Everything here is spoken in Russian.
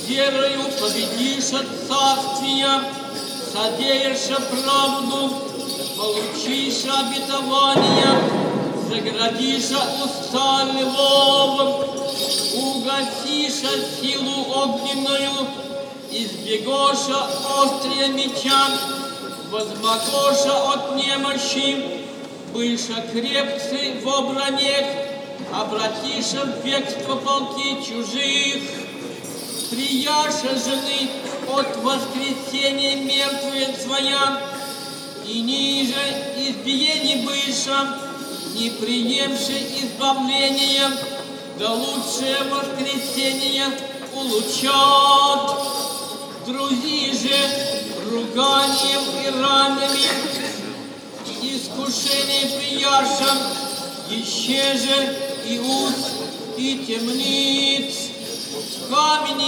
верою победишь от царствия, содеешь правду, получишь обетование, заградишь уста львов, угасишь силу огненную, избегешь острия меча, возмогешь от немощи, быша крепцы в обранек, обратишь в бегство полки чужих, прияша жены от воскресения мертвая своя, и ниже избиений быша, не приемши избавления, да лучшее воскресение улучшат. Друзи же руганием и ранами, искушение прияша, еще же и уст, и темниц, камени